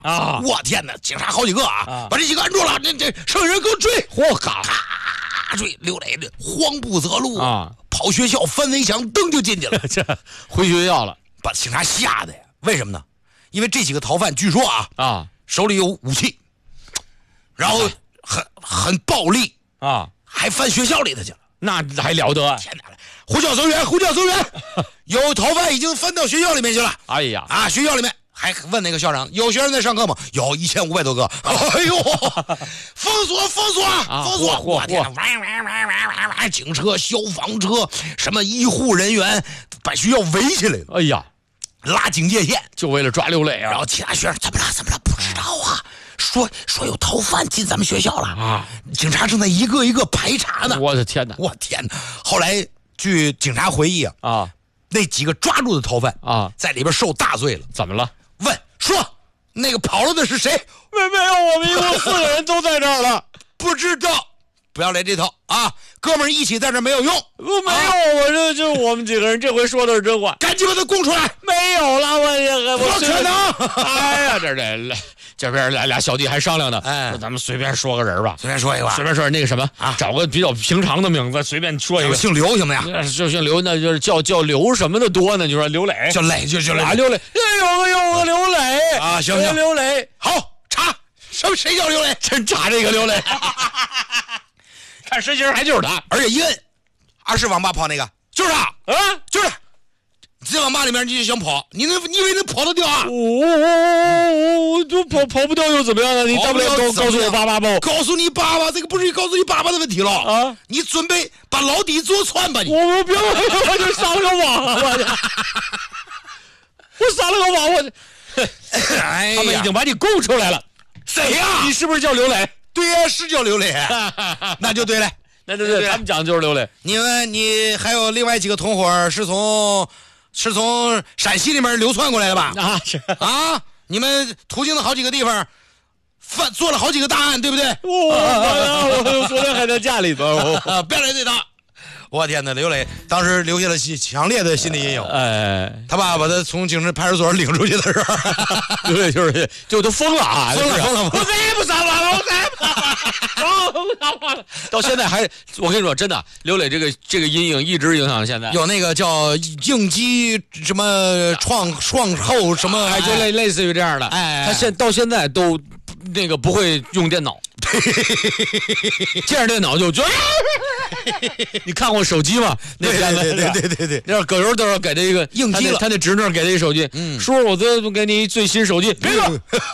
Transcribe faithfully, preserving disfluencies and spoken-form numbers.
啊！ 我天哪，警察好几个啊， 啊把这几个按住了，这这剩下人给我追， 嚯嘎咔追，刘磊这慌不择路啊， 跑学校翻围墙，噔就进去了， 这回学校了把警察吓得呀！为什么呢？因为这几个逃犯据说啊啊手里有武器，然后很很暴力， 啊！ 还翻学校里头去了。 那还了得？ 天哪！呼叫增援，呼叫增援！有逃犯已经翻到学校里面去了。 哎呀啊，学校里面还问那个校长有学生在上课吗？有一千五百多个。哎呦，封锁封锁封锁！我天哪！警车、消防车，什么医护人员把学校围起来了。 哎呀， 拉警戒线， 就为了抓刘磊啊！ 然后其他学生怎么了？怎么了？不知道啊。说说有逃犯进咱们学校了啊！ 警察正在一个一个排查呢。 我的天哪！ 我天哪！后来据警察回忆啊， 啊， 那几个抓住的逃犯啊， 在里边受大罪了。 怎么了？ 问说那个跑了的是谁？ 没没有，我们一共四个人都在这儿了。 不知道，不要来这套啊！哥们儿一起在这儿没有用。 我没有，我这就我们几个人这回说的是真话。 赶紧把他供出来！ 没有了，我也我不可能！ 哎呀，这这这边俩俩小弟还商量呢， 哎说咱们随便说个人吧， 随便说一个吧， 随便说那个什么啊， 找个比较平常的名字，随便说一个。 姓刘行不行？ 就姓刘，那就是叫叫刘什么的多呢？你说刘磊， 叫磊就就啊，刘磊，有个有个刘磊啊，行不行？ 刘磊， 好查什么？谁叫刘磊？ 真查这个刘磊，看实际上还就是他， 而且一摁，二是网吧跑那个就是他啊， 就是他。在网吧里面你就想跑，你能你以为能跑得掉啊？ 我我就跑跑不掉又怎么样呢？你大不了告告诉我爸爸吧。 告诉你爸爸，这个不是告诉你爸爸的问题了啊！ 你准备把牢底坐穿吧你？ 我我别我就上了个网啊！我我上了个网，我哎呀， 他们已经把你供出来了。 谁呀？ 你是不是叫刘磊？ 对呀，是叫刘磊，那就对了， 那对对，他们讲就是刘磊。 你们你还有另外几个同伙是从。是从陕西那边流窜过来的吧？ 啊，是啊，你们途经了好几个地方，犯做了好几个大案，对不对？ 我我昨天还在家里头， 不要来这套！我天哪，刘磊当时留下了强烈的心理阴影。 哎， 他爸把他从警察派出所领出去的时候， 刘磊就是就都疯了啊， 疯了疯了！ 我再也不撒谎了，我再也不撒谎了。到现在还，我跟你说，真的，刘磊这个这个阴影一直影响现在。 有那个叫应激什么创创后什么， 哎，就类类似于这样的。 哎， 他现到现在都那个不会用电脑，见着电脑就就。你看过手机吗？ 对对对对对对对， 那葛优都要给他一个应激了， 他那侄女给他一手机， 嗯， 叔，我这给你最新手机，别说。